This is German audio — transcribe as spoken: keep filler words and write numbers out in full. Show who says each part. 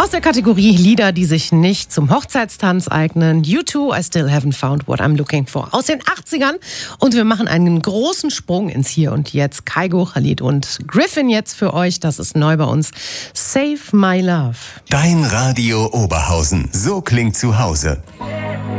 Speaker 1: Aus der Kategorie Lieder, die sich nicht zum Hochzeitstanz eignen. U two, I Still Haven't Found What I'm Looking For. Aus den achtzigern. Und wir machen einen großen Sprung ins Hier und Jetzt. Kygo, Khalid und Griffin jetzt für euch. Das ist neu bei uns. Save My Love.
Speaker 2: Dein Radio Oberhausen. So klingt zu Hause.